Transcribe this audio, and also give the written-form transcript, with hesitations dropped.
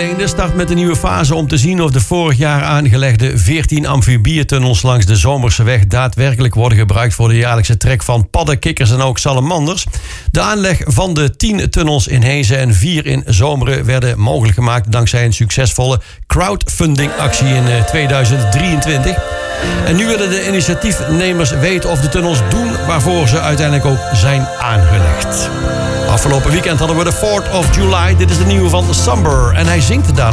Heerlen start met een nieuwe fase om te zien of de vorig jaar aangelegde 14 amfibietunnels langs de Zomerse weg daadwerkelijk worden gebruikt voor de jaarlijkse trek van padden, kikkers en ook salamanders. De aanleg van de 10 tunnels in Hezen en 4 in Zomeren werden mogelijk gemaakt dankzij een succesvolle crowdfundingactie in 2023. En nu willen de initiatiefnemers weten of de tunnels doen waarvoor ze uiteindelijk ook zijn aangelegd. Afgelopen weekend hadden we de 4th of July. Dit is de nieuwe van Somber en hij zingt daar